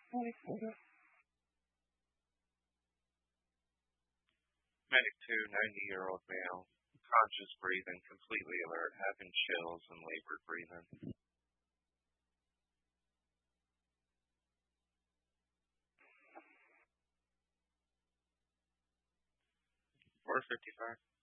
Medic 2, 90-year-old male. Conscious breathing, completely alert, having chills and labored breathing. 455.